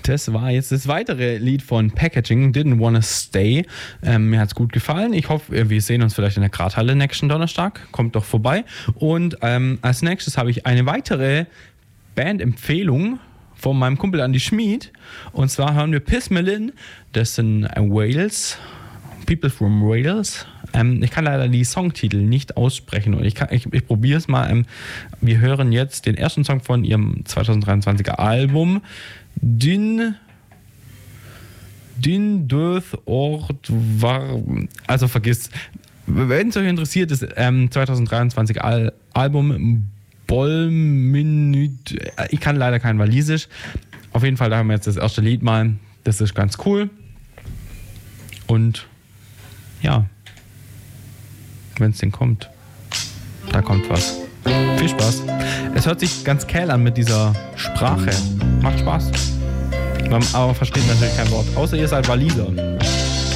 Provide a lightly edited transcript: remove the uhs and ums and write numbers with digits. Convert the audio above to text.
Das war jetzt das weitere Lied von Packaging, Didn't Wanna Stay. Mir hat es gut gefallen. Ich hoffe, wir sehen uns vielleicht in der Gradhalle nächsten Donnerstag. Kommt doch vorbei. Und als nächstes habe ich eine weitere Bandempfehlung von meinem Kumpel Andy Schmid. Und zwar hören wir Pismelin. Das sind Wales. People from Wales. Ich kann leider die Songtitel nicht aussprechen und ich probiere es mal. Wir hören jetzt den ersten Song von ihrem 2023er Album. Din Döth Ort war, also vergiss, wenn es euch interessiert, das 2023er Album Bolminut, ich kann leider kein Walisisch. Auf jeden Fall, da haben wir jetzt das erste Lied mal. Das ist ganz cool. Und ja, wenn es denn kommt, da kommt was. Viel Spaß. Es hört sich ganz kähl an mit dieser Sprache. Macht Spaß. Aber man versteht natürlich kein Wort. Außer ihr seid Waliser.